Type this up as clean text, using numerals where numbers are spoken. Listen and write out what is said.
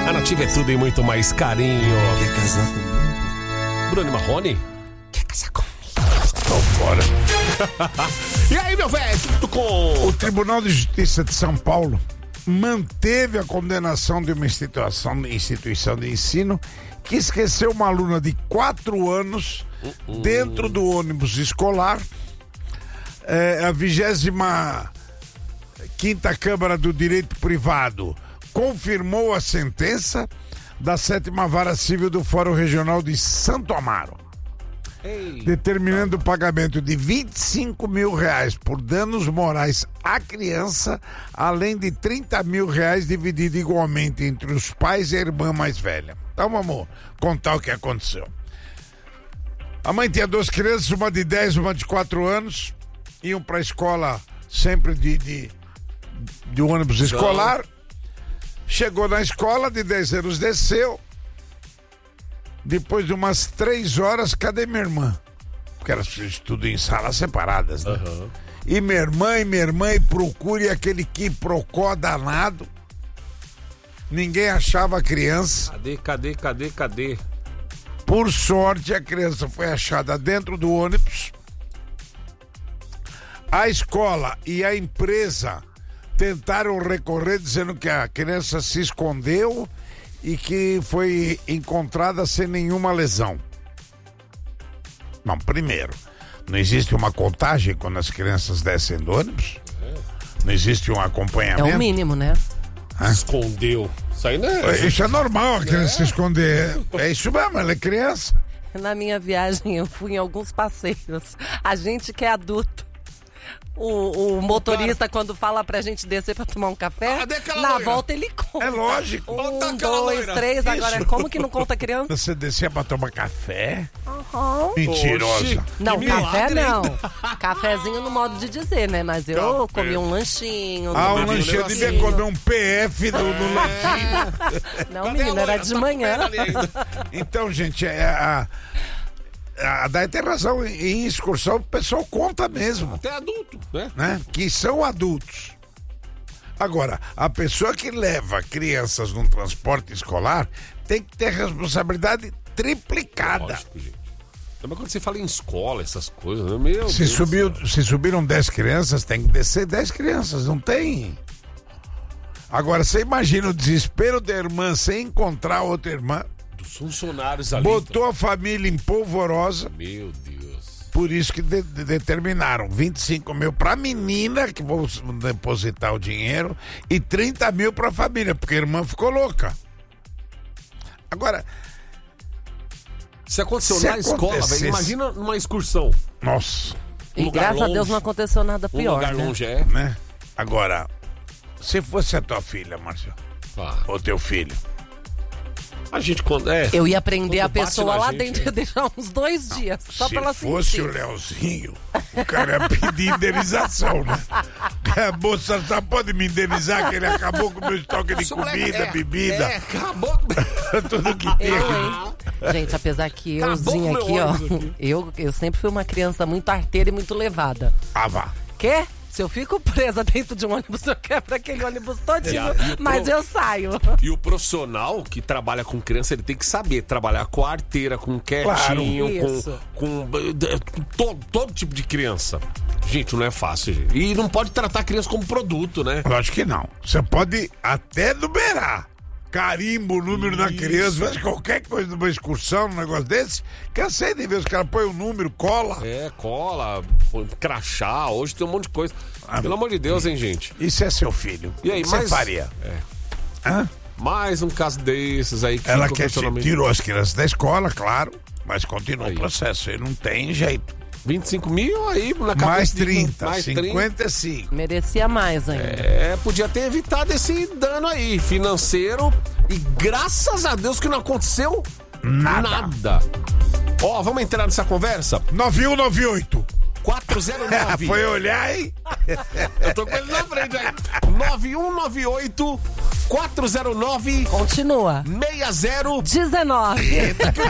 A Nativa é tudo e muito mais carinho. Quer casar comigo? Bruno Marrone? Quer casar comigo? Tô fora. E aí, meu velho, tu com... O Tribunal de Justiça de São Paulo manteve a condenação de uma instituição de ensino que esqueceu uma aluna de 4 anos dentro do ônibus escolar. A 25ª Câmara do Direito Privado confirmou a sentença da 7ª Vara Civil do Fórum Regional de Santo Amaro, determinando o pagamento de R$25 mil por danos morais à criança, além de R$30 mil dividido igualmente entre os pais e a irmã mais velha. Então vamos contar o que aconteceu. A mãe tinha 2 crianças, uma de 10, uma de 4 anos, iam para a escola sempre de ônibus escolar. Chegou na escola, de 10 anos desceu. Depois de umas 3 horas, cadê minha irmã? Porque elas estudam em salas separadas, né? Uhum. E minha irmã, e procure aquele quiprocó danado. Ninguém achava a criança. Cadê? Por sorte, a criança foi achada dentro do ônibus. A escola e a empresa tentaram recorrer dizendo que a criança se escondeu e que foi encontrada sem nenhuma lesão. Não, primeiro, não existe uma contagem quando as crianças descem do ônibus? Não existe um acompanhamento? É o mínimo, né? Escondeu. Isso aí não é... Isso é normal, a criança se esconder. É isso mesmo, ela é criança. Na minha viagem, eu fui em alguns passeios. A gente que é adulto. O motorista, quando fala pra gente descer pra tomar um café, na loira? volta ele conta. É lógico. 1, 2, 3, agora como que não conta criança? Você descia pra tomar café? Uhum. Mentirosa. Oxi. Não, Que café milagre, não. Cafezinho no modo de dizer, né? Mas eu comi um lanchinho. Um um lanchinho, eu devia comer um PF no lanchinho. Não, menino, era de manhã. Então, gente, a Day tem razão, em excursão o pessoal conta mesmo, Até adulto, né? né? Que são adultos. Agora, a pessoa que leva crianças num transporte escolar tem que ter responsabilidade triplicada. Lógico, gente. Mas quando você fala em escola, essas coisas, né? Meu Se Deus. subiram 10 crianças, tem que descer 10 crianças, não tem. Agora, você imagina o desespero da irmã sem encontrar outra irmã. Dos funcionários ali. Botou a família em polvorosa. Meu Deus. Por isso que determinaram 25 mil pra menina, que vão depositar o dinheiro, e 30 mil pra família, porque a irmã ficou louca. Agora, Se aconteceu Se na escola, acontecesse- velho, imagina numa excursão. nossa, E lugar graças a longe. Deus não aconteceu nada Um pior, lugar né? longe é. né? Agora, se fosse a tua filha, Márcio, Ah, ou teu filho, a gente quando é. Eu ia prender a Quando bate pessoa na lá gente, dentro e ia deixar uns 2 dias, só se pra ela fosse sentir. o Leozinho, o cara ia pedir indenização, né? A moça só pode me indenizar que ele acabou com o meu estoque de Seu moleque, comida, bebida, acabou. tudo que tem. Eu, hein? Gente, apesar que Acabou euzinho com o aqui, meu ó, ônibus eu sempre fui uma criança muito arteira e muito levada. Ah, vá. Quê? Se eu fico presa dentro de um ônibus, eu quebro aquele ônibus todinho, mas eu saio. E o profissional que trabalha com criança, ele tem que saber trabalhar com a arteira, com quietinho, Isso. com todo tipo de criança. Gente, não é fácil, gente. E não pode tratar a criança como produto, né? Lógico que não. Você pode até numerar. Carimbo, o número da criança, faz qualquer coisa numa excursão, num negócio desse. Cansei de ver os caras põem o número, cola. É, cola, crachá, hoje tem um monte de coisa. Pelo amor de Deus, hein, gente? Isso é seu filho. E aí, o que você mas- faria? Hã? Mais um caso desses aí que Ela fica o questionamento. tirou as crianças da escola, claro, mas continua Aí. o processo. E não tem jeito. 25 mil aí na cabeça. Mais de- 30, mais 30. 55. Merecia mais ainda. Podia ter evitado esse dano aí financeiro e graças a Deus que não aconteceu nada. Ó, vamos entrar nessa conversa? 9198. 409. Foi olhar, hein? Eu tô com ele na frente aí. 9198 409 Continua. 60 19.